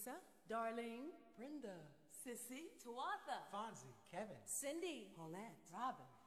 Lisa, Darlene, Brenda, Sissy, Tuatha, Fonzie, Kevin, Cindy, Paulette, Robin.